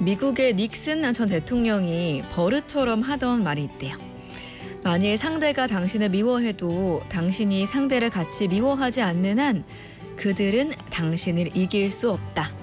미국의 닉슨 전 대통령이 버릇처럼 하던 말이 있대요. 만일 상대가 당신을 미워해도 당신이 상대를 같이 미워하지 않는 한 그들은 당신을 이길 수 없다.